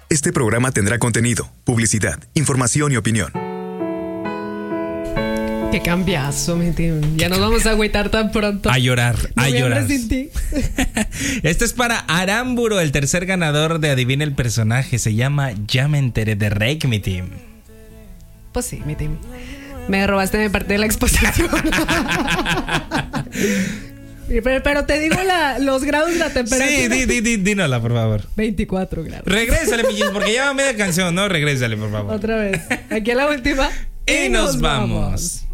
Este programa tendrá contenido, publicidad, información y opinión. Qué cambiazo, mi team. Ya nos vamos a agüitar tan pronto. A llorar, a llorar. Sin ti. Este es para Aramburo, el tercer ganador de Adivina el Personaje. Se llama Ya me enteré de Rake, mi team. Pues sí, mi team. Me robaste mi parte de la exposición. Pero te digo los grados de la temperatura. Sí, dínola, por favor. 24 grados. Regrésale, mi Gis, porque ya va media canción, ¿no? Regrésale, por favor. Otra vez. Aquí a la última. Y nos vamos.